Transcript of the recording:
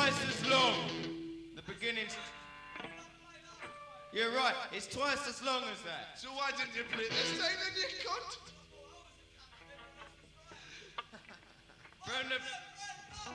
twice as long. The beginning's... You're right, it's twice as long as that. So why didn't you play this time then, you cunt? From the...